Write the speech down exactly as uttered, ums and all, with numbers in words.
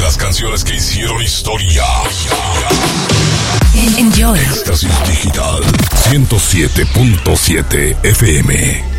Las canciones que hicieron historia. Enjoy. Éxtasis Digital ciento siete punto siete F M.